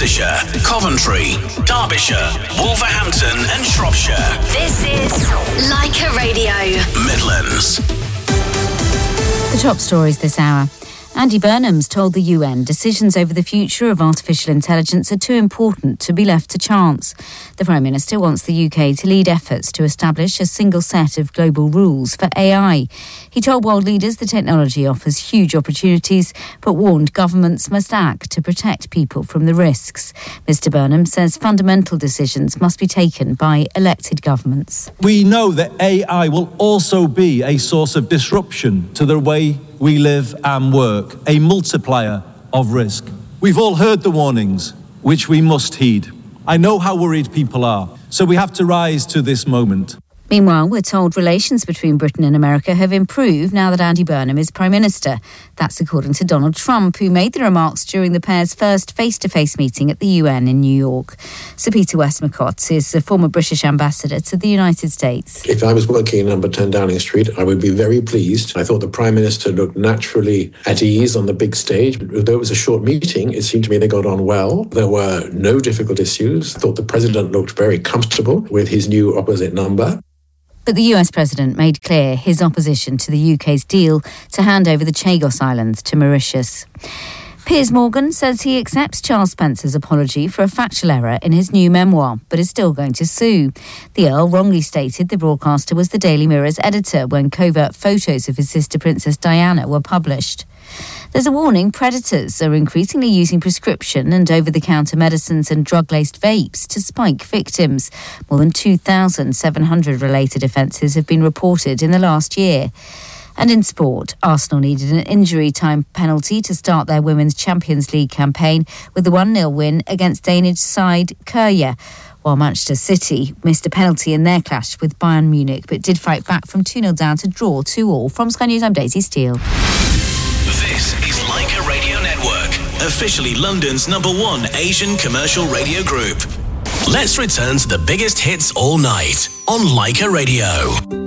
Worcestershire, Coventry, Derbyshire, Wolverhampton and Shropshire. This is Leica Radio. Midlands. The top stories this hour. Andy Burnham's told the UN decisions over the future of artificial intelligence are too important to be left to chance. The Prime Minister wants the UK to lead efforts to establish a single set of global rules for AI. He told world leaders the technology offers huge opportunities, but warned governments must act to protect people from the risks. Mr Burnham says fundamental decisions must be taken by elected governments. We know that AI will also be a source of disruption to the way we live and work, a multiplier of risk. We've all heard the warnings, which we must heed. I know how worried people are, so we have to rise to this moment. Meanwhile, we're told relations between Britain and America have improved now that Andy Burnham is Prime Minister. That's according to Donald Trump, who made the remarks during the pair's first face-to-face meeting at the UN in New York. Sir Peter Westmacott is a former British ambassador to the United States. If I was working in number 10 Downing Street, I would be very pleased. I thought the Prime Minister looked naturally at ease on the big stage. Although it was a short meeting, it seemed to me they got on well. There were no difficult issues. I thought the President looked very comfortable with his new opposite number. But the US President made clear his opposition to the UK's deal to hand over the Chagos Islands to Mauritius. Piers Morgan says he accepts Charles Spencer's apology for a factual error in his new memoir, but is still going to sue. The Earl wrongly stated the broadcaster was the Daily Mirror's editor when covert photos of his sister Princess Diana were published. There's a warning predators are increasingly using prescription and over-the-counter medicines and drug-laced vapes to spike victims. More than 2,700 related offences have been reported in the last year. And in sport, Arsenal needed an injury time penalty to start their Women's Champions League campaign with the 1-0 win against Danish side Køge, while Manchester City missed a penalty in their clash with Bayern Munich, but did fight back from 2-0 down to draw 2-2. From Sky News, I'm Daisy Steele. This is Leica Radio Network, officially London's #1 Asian commercial radio group. Let's return to the biggest hits all night on Leica Radio.